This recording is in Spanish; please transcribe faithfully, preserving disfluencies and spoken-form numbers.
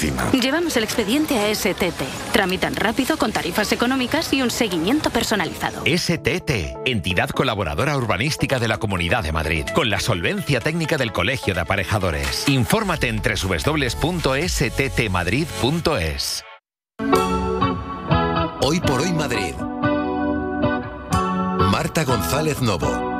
encima. Llevamos el expediente a S T T. Tramitan rápido, con tarifas económicas y un seguimiento personalizado. S T T, entidad colaboradora urbanística de la Comunidad de Madrid, con la solvencia técnica del Colegio de Aparejadores. Infórmate en doble u doble u doble u punto s t t madrid punto es. Hoy por hoy Madrid. Marta González Novo.